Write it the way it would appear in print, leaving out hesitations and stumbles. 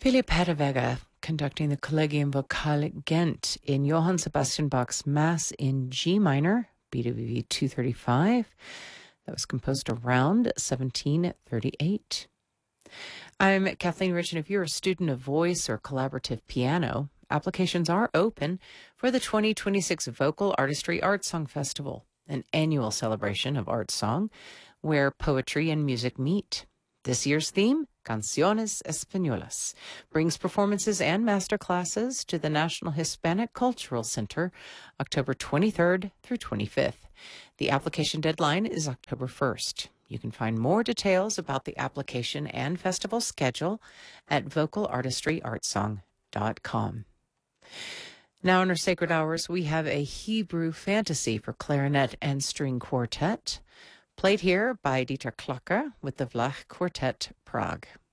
Philipp Hedderwege conducting the Collegium Vocale Ghent in Johann Sebastian Bach's Mass in G minor, BWV 235. That was composed around 1738. I'm Kathleen Rich, and if you're a student of voice or collaborative piano, applications are open for the 2026 Vocal Artistry Art Song Festival, an annual celebration of art song where poetry and music meet. This year's theme, Canciones Españolas, brings performances and masterclasses to the National Hispanic Cultural Center October 23rd through 25th. The application deadline is October 1st. You can find more details about the application and festival schedule at vocalartistryartsong.com. Now in our Sacred Hours, we have a Hebrew fantasy for clarinet and string quartet, played here by Dieter Klocker with the Vlach Quartet Prague.